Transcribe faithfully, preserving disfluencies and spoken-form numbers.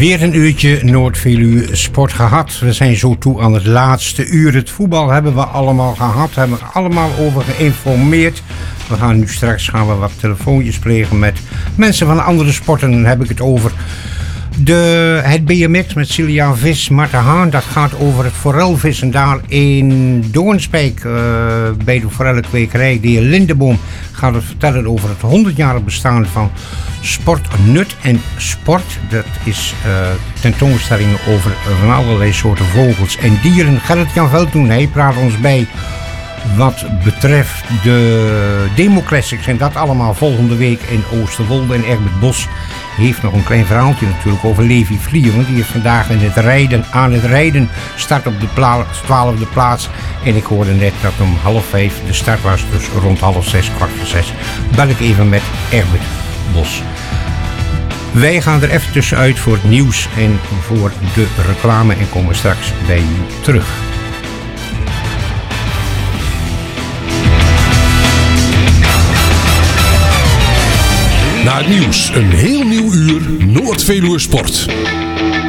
Weer een uurtje Noord-Veluwe Sport gehad. We zijn zo toe aan het laatste uur. Het voetbal hebben we allemaal gehad, hebben we allemaal over geïnformeerd. We gaan nu straks gaan we wat telefoontjes plegen met mensen van andere sporten. Dan heb ik het over de, het B M X met Celia Vis, Marta Haan. Dat gaat over het forelvissen daar in Doornspijk uh, bij de forellenkwekerij. De heer Lindeboom gaat het vertellen over het honderdjarig bestaan van Sport, Nut en Sport. Dat is uh, tentoonstellingen over van allerlei soorten vogels en dieren. Gerrit-Jan Veldhoen, hij praat ons bij wat betreft de Demo Classics en dat allemaal volgende week in Oosterwolde. En Egbert Bos heeft nog een klein verhaaltje natuurlijk over Levi Vlier, want die is vandaag in het rijden, aan het rijden, start op de pla- twaalfde plaats. En ik hoorde net dat om half vijf de start was, dus rond half zes, kwart voor zes, bel ik even met Egbert Bos. Wij gaan er even tussenuit voor het nieuws en voor de reclame en komen straks bij u terug. Na het nieuws een heel nieuw uur Noord-Veluwe Sport.